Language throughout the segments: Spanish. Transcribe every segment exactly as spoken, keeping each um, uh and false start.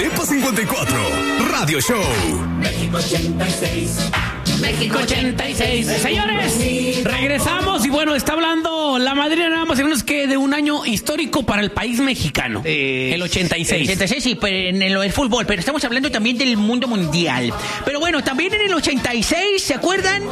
Depa cincuenta y cuatro, Radio Show. México ochenta y seis. México ochenta y seis. Señores, regresamos y bueno, está hablando la madrina nada más y menos que de un año histórico para el país mexicano. Eh, el ochenta y seis. El ochenta y seis, sí, pero en el, el fútbol, pero estamos hablando también del mundo mundial. Pero bueno, también en el ochenta y seis, ¿se acuerdan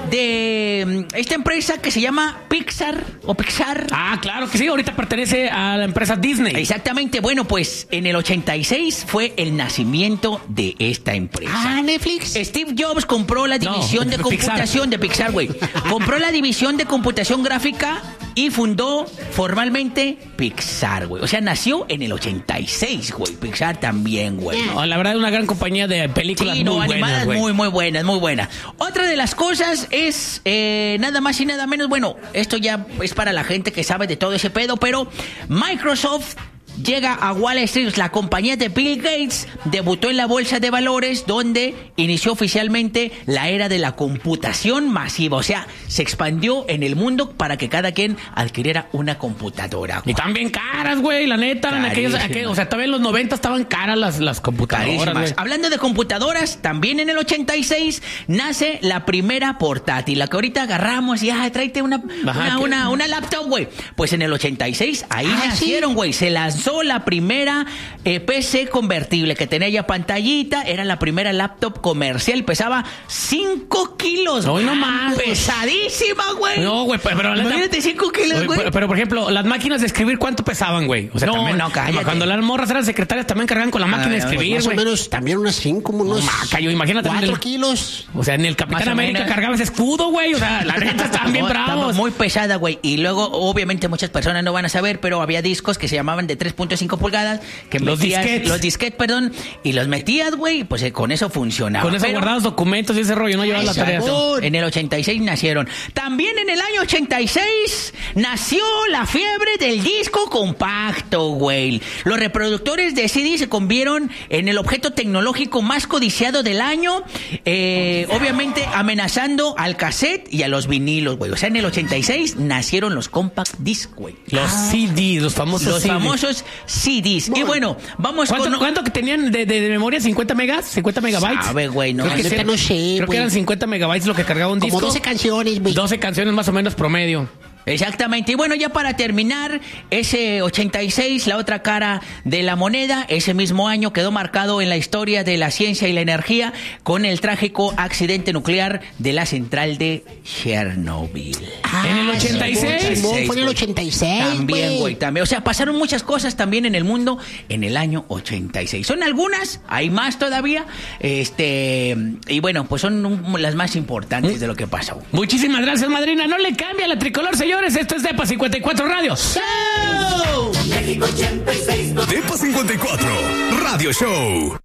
de esta empresa que se llama Pixar o Pixar? Ah, claro que sí, ahorita pertenece a la empresa Disney. Exactamente, bueno, pues en el ochenta y seis fue el nacimiento de esta empresa. Ah, Netflix. Steve Jobs compró la división No, de Pixar. computación de Pixar, güey. Compró la división de computación gráfica y fundó formalmente Pixar, güey. O sea, nació en el ochenta y seis, güey. Pixar también, güey. No, la verdad es una gran compañía de películas Sí, muy no, buenas, animadas güey. muy, muy buenas, muy buenas. Otra de las cosas es eh, nada más y nada menos, bueno, esto ya es para la gente que sabe de todo ese pedo, pero Microsoft llega a Wall Street. La compañía de Bill Gates debutó en la bolsa de valores, donde inició oficialmente la era de la computación masiva. O sea, se expandió en el mundo para que cada quien adquiriera una computadora. Y también caras, güey, la neta. En aquellos, Carísimas. aquellos- o sea, todavía en los noventa estaban caras las, las computadoras, Carísimas. güey. Hablando de computadoras, también en el ochenta y seis nace la primera portátil, la que ahorita agarramos y ah, tráete una, Ajá, una, que- una, una laptop, güey. Pues en el ochenta y seis ahí Ah, nacieron, sí. güey. Se lanzó la primera eh, P C convertible que tenía ya pantallita. Era la primera laptop comercial. Pesaba cinco kilos. Hoy no güey. más. Pesadísima, güey. No, güey, pero... pero la neta- Imagínate cinco kilos, Oye, güey. pero, pero, por ejemplo, las máquinas de escribir, ¿cuánto pesaban, güey? O sea, No, también, no, cállate. Cuando las morras eran secretarias, también cargaban con la máquina de Ah, escribir, Más o güey. menos, también unas cinco, como unos Maca, yo, imagínate. en cuatro el- kilos. O sea, en el Más Capitán o América menos. cargaba ese escudo, güey. O sea, la neta estaban bien No, estaba bravos. muy pesada, güey. Y luego, obviamente, muchas personas no van a saber, pero había discos que se llamaban de tres punto cinco pulgadas. Que Los metías- disquetes. Los disquetes, perdón. Y los metías, güey. Pues eh, con eso funcionaba. Con eso Pero guardados documentos y ese rollo, no llevabas la tarea. Exacto. En el ochenta y seis nacieron. También en el año ochenta y seis nació la fiebre del disco compacto, güey. Los reproductores de C D se convieron en el objeto tecnológico más codiciado del año, eh, obviamente amenazando al cassette y a los vinilos, güey. O sea, en el ochenta y seis nacieron los compact disc, güey. Los C Ds, los famosos Los C Ds. famosos C Ds. Y bueno, vamos ¿Cuánto, con... cuánto que tenían de, de- de memoria? ¿cincuenta megas? ¿cincuenta megabytes? Sabe, güey, no. Creo que, Neta, sí- no sé, creo que güey. eran cincuenta megabytes lo que cargaba un Como disco. doce canciones, güey. doce canciones más o menos promedio. Exactamente. Y bueno, ya para terminar, ese ochenta y seis, la otra cara de la moneda, ese mismo año quedó marcado en la historia de la ciencia y la energía con el trágico accidente nuclear de la central de Chernobyl. Ah, ¿En el ochenta y seis? Simón, fue en el güey. ochenta y seis, También, güey, también. O sea, pasaron muchas cosas también en el mundo en el año ochenta y seis. Son algunas, hay más todavía. Este, y bueno, pues son un- las más importantes de lo que pasó. Muchísimas gracias, madrina. No le cambia la tricolor, señores. Esto es Depa cincuenta y cuatro Radio. ¡Show! México ochenta y seis. Depa cincuenta y cuatro, Radio Show.